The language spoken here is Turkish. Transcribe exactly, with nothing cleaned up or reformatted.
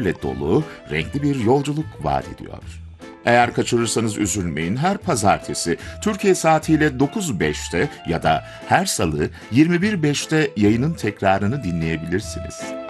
başrollerle dolu, renkli bir yolculuk vaat ediyor. Eğer kaçırırsanız üzülmeyin, her pazartesi Türkiye saatiyle dokuz beşte ya da her salı yirmi bir beşte yayının tekrarını dinleyebilirsiniz.